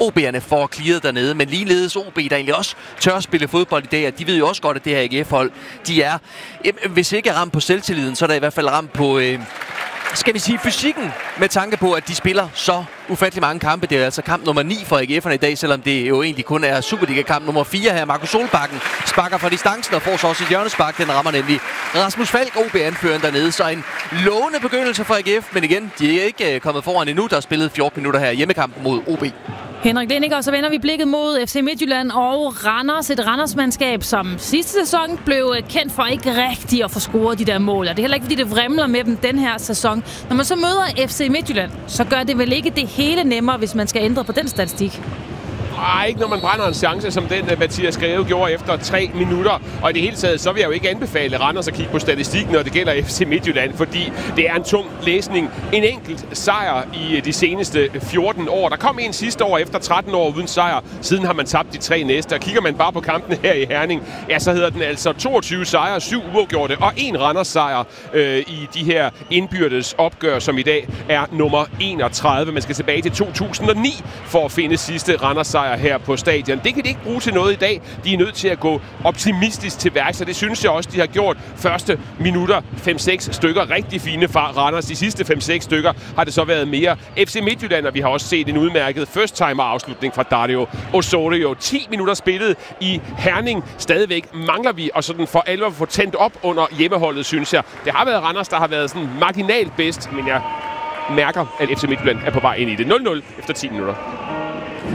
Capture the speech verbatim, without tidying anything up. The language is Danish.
O B'erne får clearet dernede, men ligeledes O B, der egentlig også tør at spille fodbold i dag, og de ved jo også godt, at det her A G F-hold, de er, hvis ikke er ramt på selvtilliden, så er der i hvert fald ramt på, øh, skal vi sige, fysikken, med tanke på, at de spiller så ufattelig mange kampe. Det er altså kamp nummer ni for A G F'erne i dag, selvom det jo egentlig kun er Superliga-kamp nummer fire her. Markus Solbakken sparker fra distancen og får så også et hjørnespark. Den rammer nemlig Rasmus Falk, O B-anføreren dernede. Så en lovende begyndelse for A G F, men igen, de er ikke kommet foran endnu. Der er spillet fjorten minutter her i hjemmekampen mod O B. Henrik Linding, og så vender vi blikket mod F C Midtjylland og Randers. Et Randers-mandskab, som sidste sæson blev kendt for ikke rigtig at få scoret de der mål. Og det er heller ikke, fordi det vrimler med dem den her sæson. Når man så møder F C Midtjylland, så gør det vel ikke det hele nemmere, hvis man skal ændre på den statistik. Nej, ikke når man brænder en chance, som den Mathias Greve gjorde efter tre minutter. Og i det hele taget, så vil jeg jo ikke anbefale Randers at kigge på statistikken, når det gælder F C Midtjylland, fordi det er en tung læsning. En enkelt sejr i de seneste fjorten år. Der kom en sidste år efter tretten år uden sejr. Siden har man tabt de tre næste. Og kigger man bare på kampen her i Herning, ja, så hedder den altså toogtyve sejre, syv uafgjorte og en Randers sejr øh, i de her indbyrdes opgør, som i dag er nummer enogtredive. Man skal tilbage til to tusind og ni for at finde sidste Randers sejr her på stadion. Det kan de ikke bruge til noget i dag. De er nødt til at gå optimistisk til værks, og det synes jeg også, de har gjort. Første minutter, fem seks stykker, rigtig fine fra Randers. De sidste fem seks stykker har det så været mere F C Midtjylland, og vi har også set en udmærket first-timer-afslutning fra Dario Osorio. ti minutter spillet i Herning. Stadigvæk mangler vi og sådan for alvor få tændt op under hjemmeholdet, synes jeg. Det har været Randers, der har været sådan marginalt bedst, men jeg mærker, at F C Midtjylland er på vej ind i det. nul nul efter ti minutter.